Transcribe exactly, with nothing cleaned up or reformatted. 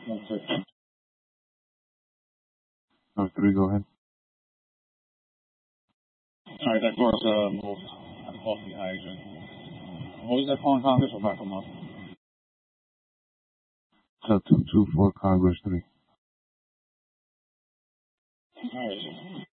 One second. Number three, go ahead. All right, that course uh, moved off the hydrant. What was that calling Congress? We'll back them up. So two two four Congress three. All right.